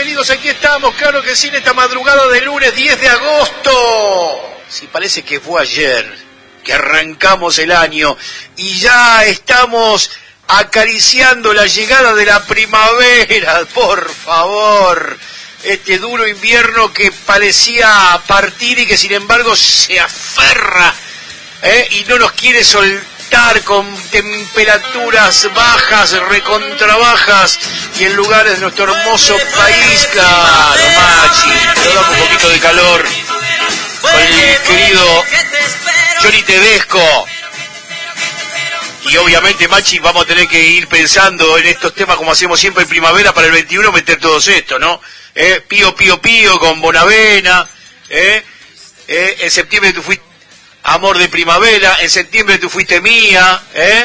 queridos, aquí estamos, claro que sí, en esta madrugada de lunes 10 de agosto. Sí, parece que fue ayer que arrancamos el año y ya estamos acariciando la llegada de la primavera, por favor. Este duro invierno que parecía partir y que sin embargo se aferra y no nos quiere soltar con temperaturas bajas, recontrabajas, y en lugares de nuestro hermoso país, claro, Machi, nos damos un poquito de calor con el querido Johnny Tedesco. Y obviamente, Machi, vamos a tener que ir pensando en estos temas como hacemos siempre en primavera para el 21, meter todos estos, ¿no? Pío, pío, pío con Bonavena, en septiembre tú fuiste amor de primavera, en septiembre tú fuiste mía,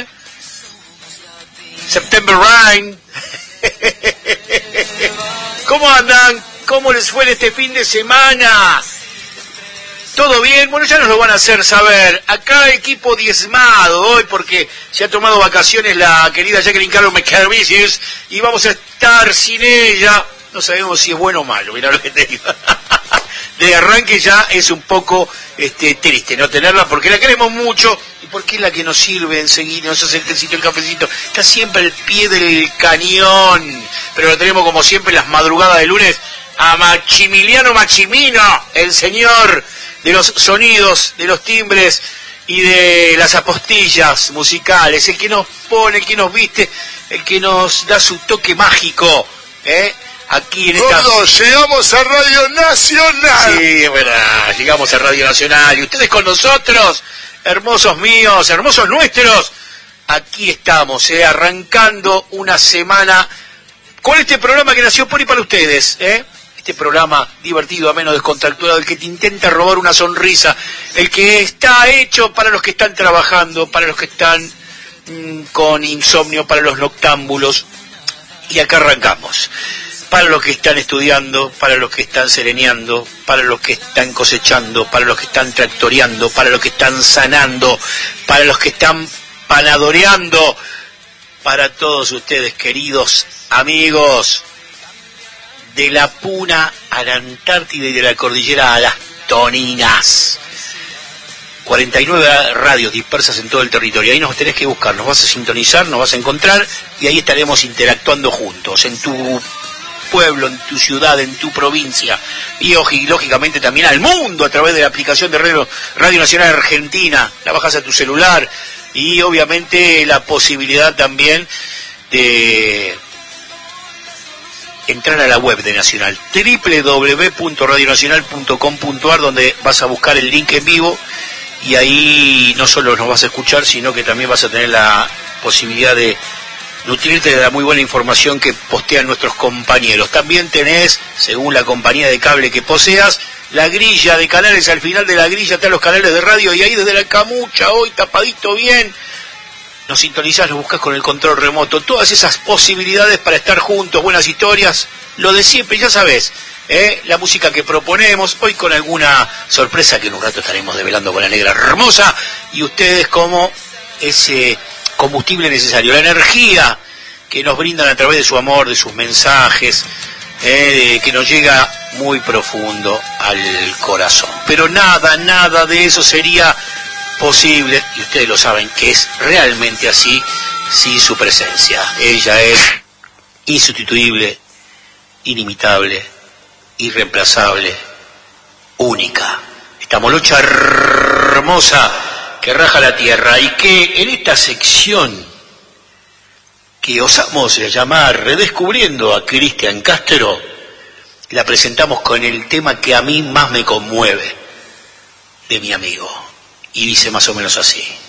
September Rain. ¿Cómo andan? ¿Cómo les fue este fin de semana? ¿Todo bien? Bueno, ya nos lo van a hacer saber. Acá equipo diezmado hoy porque se ha tomado vacaciones la querida Jacqueline Carlos McCarvicius y vamos a estar sin ella. No sabemos si es bueno o malo, mirá lo que te digo. De arranque ya es un poco triste no tenerla, porque la queremos mucho y porque es la que nos sirve enseguida, nos hace el tecito, el cafecito, está siempre al pie del cañón. Pero lo tenemos como siempre las madrugadas de lunes a Maximiliano Maximino, el señor de los sonidos, de los timbres y de las apostillas musicales, el que nos pone, el que nos viste, el que nos da su toque mágico, aquí en esta... Todos llegamos a Radio Nacional. Sí, es verdad, llegamos a Radio Nacional y ustedes con nosotros, hermosos míos, hermosos nuestros, aquí estamos, arrancando una semana con este programa que nació por y para ustedes, este programa divertido, ameno, descontracturado, el que te intenta robar una sonrisa, el que está hecho para los que están trabajando, para los que están con insomnio, para los noctámbulos, y acá arrancamos. Para los que están estudiando, para los que están sereneando, para los que están cosechando, para los que están tractoreando, para los que están sanando, para los que están panadoreando, para todos ustedes, queridos amigos, de la Puna a la Antártida y de la cordillera a las Toninas. 49 radios dispersas en todo el territorio. Ahí nos tenés que buscar, nos vas a sintonizar, nos vas a encontrar y ahí estaremos interactuando juntos, en tu pueblo, en tu ciudad, en tu provincia y lógicamente también al mundo a través de la aplicación de Radio Nacional Argentina. La bajas a tu celular y obviamente la posibilidad también de entrar a la web de Nacional, www.radionacional.com.ar, donde vas a buscar el link en vivo y ahí no solo nos vas a escuchar, sino que también vas a tener la posibilidad de nutrirte de la muy buena información que postean nuestros compañeros. También tenés, según la compañía de cable que poseas, la grilla de canales. Al final de la grilla están los canales de radio y ahí desde la camucha, hoy tapadito bien, nos sintonizás, nos buscas con el control remoto. Todas esas posibilidades para estar juntos, buenas historias, lo de siempre, ya sabés, la música que proponemos, hoy con alguna sorpresa que en un rato estaremos develando con la negra hermosa, y ustedes como ese combustible necesario, la energía que nos brindan a través de su amor, de sus mensajes, que nos llega muy profundo al corazón. Pero nada de eso sería posible, y ustedes lo saben que es realmente así, sin su presencia. Ella es insustituible, inimitable, irreemplazable, única. Esta molocha hermosa que raja la tierra y que en esta sección que osamos llamar Redescubriendo a Cristian Castro, la presentamos con el tema que a mí más me conmueve de mi amigo. Y dice más o menos así.